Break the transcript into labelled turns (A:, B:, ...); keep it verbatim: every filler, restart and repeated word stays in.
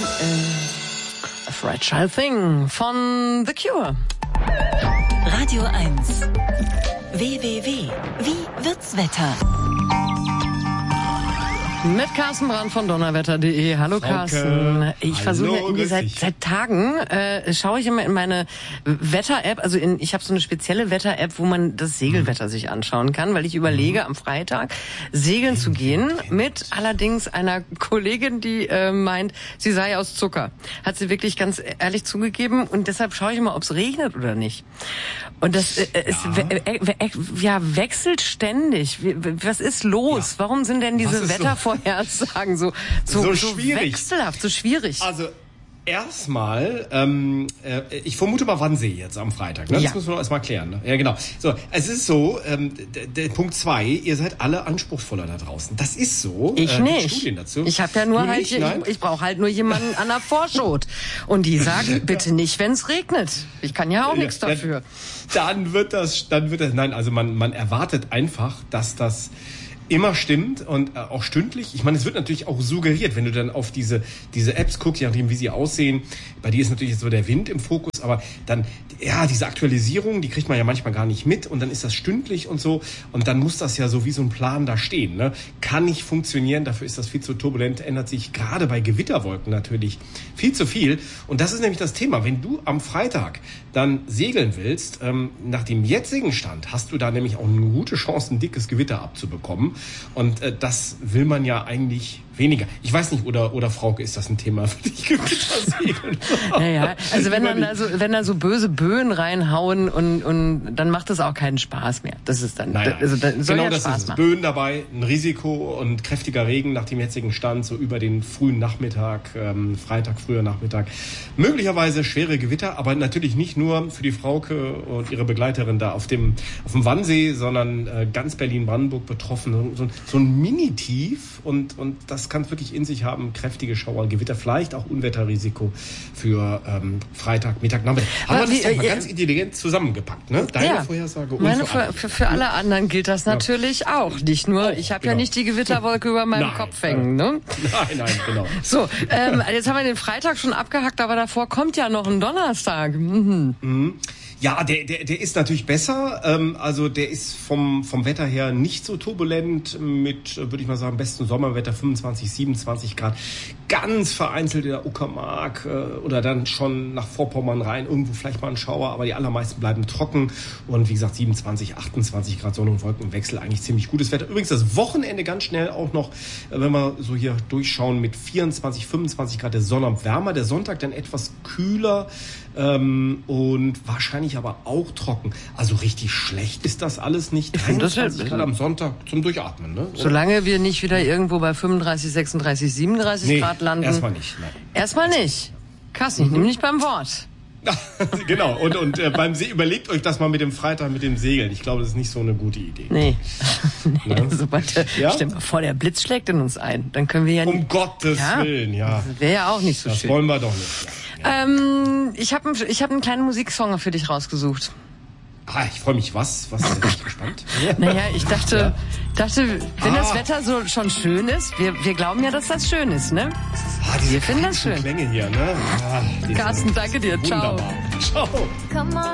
A: äh, A Fragile Thing von The Cure.
B: Radio eins. W W W. Wie wird's Wetter?
A: Mit Carsten Brandt von donnerwetter punkt de. Hallo
C: Frauke.
A: Carsten. Ich versuche ja irgendwie seit,
C: dich.
A: seit Tagen, äh, schaue ich immer in meine Wetter-App, also in, ich habe so eine spezielle Wetter-App, wo man das Segelwetter sich anschauen kann, weil ich überlege, am Freitag segeln zu gehen, mit allerdings einer Kollegin, die äh, meint, sie sei aus Zucker. Hat sie wirklich ganz ehrlich zugegeben, und deshalb schaue ich immer, ob es regnet oder nicht. Und das äh, es
C: Ja.
A: we- äh, äh, ja, wechselt ständig. Wie- Was ist los?
C: Ja.
A: Warum sind denn diese
C: Was ist so-
A: Wettervorhersagen so, so,
C: So
A: so
C: schwierig.
A: wechselhaft, so schwierig?
C: Also erstmal, ähm, äh, ich vermute mal Wannsee jetzt am Freitag. Ne?
A: Ja.
C: Das müssen wir doch erstmal klären. Ne? Ja, genau. So, es ist so, ähm, d- d- Punkt zwei, ihr seid alle anspruchsvoller da draußen. Das ist so.
A: Ich
C: äh, gibt
A: nicht.
C: Studien dazu.
A: Ich habe ja nur
C: Du
A: halt,
C: nicht?
A: ich,
C: Nein?
A: ich brauche halt nur jemanden an der Vorschot. Und die sagen, bitte nicht, wenn es regnet. Ich kann ja auch nichts
C: Ja,
A: dafür.
C: Dann wird das, dann wird das, nein, also man, man erwartet einfach, dass das immer stimmt und äh, auch stündlich. Ich meine, es wird natürlich auch suggeriert, wenn du dann auf diese diese Apps guckst, je nachdem, wie sie aussehen. Bei dir ist natürlich jetzt so der Wind im Fokus, aber dann, ja, diese Aktualisierung, die kriegt man ja manchmal gar nicht mit und dann ist das stündlich und so und dann muss das ja so wie so ein Plan da stehen. Ne? Kann nicht funktionieren, dafür ist das viel zu turbulent, ändert sich gerade bei Gewitterwolken natürlich viel zu viel. Und das ist nämlich das Thema. Wenn du am Freitag dann segeln willst, ähm, nach dem jetzigen Stand hast du da nämlich auch eine gute Chance, ein dickes Gewitter abzubekommen. Und äh, das will man ja eigentlich weniger. Ich weiß nicht, oder oder Frauke, ist das ein Thema für dich, Gewittersegeln?
A: Naja, also wenn dann
C: Über
A: da so, wenn da so böse Böen reinhauen und und dann macht das auch keinen Spaß mehr. Das ist dann,
C: Nein, nein.
A: also dann soll
C: genau
A: ja
C: das
A: Spaß
C: ist es.
A: machen.
C: Böen dabei, ein Risiko und kräftiger Regen nach dem jetzigen Stand, so über den frühen Nachmittag, ähm, Freitag, früher Nachmittag. Möglicherweise schwere Gewitter, aber natürlich nicht nur für die Frauke und ihre Begleiterin da auf dem auf dem Wannsee, sondern äh, ganz Berlin-Brandenburg betroffen. So, so ein Mini-Tief und, und das kann es wirklich in sich haben. Kräftige Schauer, Gewitter, vielleicht auch Unwetterrisiko für ähm, Freitag, Mittag, Nachmittag. Haben
A: Aber
C: wir das
A: wie,
C: doch mal
A: äh,
C: ganz intelligent zusammengepackt, ne? Deine
A: Ja.
C: Vorhersage und
A: Meine
C: für alle.
A: für, für, für alle anderen gilt das natürlich auch. Nicht nur, ich habe ja
C: genau.
A: nicht die Gewitterwolke über meinem
C: Nein,
A: Kopf hängen. Ne?
C: Nein, nein, genau.
A: So, ähm, jetzt haben wir den Freitag schon abgehackt, aber davor kommt ja noch ein Donnerstag. Mhm.
C: Ja, der, der, der ist natürlich besser. Ähm, also der ist vom, vom Wetter her nicht so turbulent mit, würde ich mal sagen, besten Sommerwetter, fünfundzwanzig, siebenundzwanzig Grad. Ganz vereinzelt in der Uckermark äh, oder dann schon nach Vorpommern rein. Irgendwo vielleicht mal ein Schauer, aber die allermeisten bleiben trocken. Und wie gesagt, siebenundzwanzig, achtundzwanzig Grad Sonne- und Wolkenwechsel. Eigentlich ziemlich gutes Wetter. Übrigens das Wochenende ganz schnell auch noch, äh, wenn wir so hier durchschauen, mit vierundzwanzig, fünfundzwanzig Grad der Sonne und wärmer. Der Sonntag dann etwas kühler. Ähm, und wahrscheinlich aber auch trocken. Also richtig schlecht ist das alles nicht.
A: Ich finde das ja-
C: dreiundzwanzig Grad am Sonntag zum Durchatmen, ne?
A: Solange wir nicht wieder irgendwo bei fünfunddreißig, sechsunddreißig, siebenunddreißig
C: Nee,
A: Grad landen.
C: erstmal nicht. Nein.
A: Erstmal nicht. Carsten, ich nehme nicht beim Wort.
C: Genau. Und, und äh, beim See, überlegt euch das mal mit dem Freitag mit dem Segeln. Ich glaube, das ist nicht so eine gute Idee.
A: Nee. nee.
C: Ne?
A: Sobald der,
C: Ja?
A: Stell mal vor, der Blitz schlägt in uns ein. Dann können wir ja
C: Um
A: nicht.
C: Gottes
A: Ja.
C: Willen, ja.
A: Wäre ja auch nicht so
C: Das
A: schön.
C: wollen wir doch nicht. Ja.
A: Ähm, ich habe ich hab einen kleinen Musiksong für dich rausgesucht.
C: Ah, ich freue mich. Was? Was? Bin ich gespannt.
A: Naja, ich dachte, dachte, wenn das
C: Ah.
A: Wetter so schon schön ist, wir, wir glauben ja, dass das schön ist, ne?
C: Ah, diese
A: Wir finden das schön.
C: Klänge hier, ne? Ah, die
A: Carsten,
C: sind
A: danke dir. Ciao.
C: Wunderbar. Ciao.
B: Come on.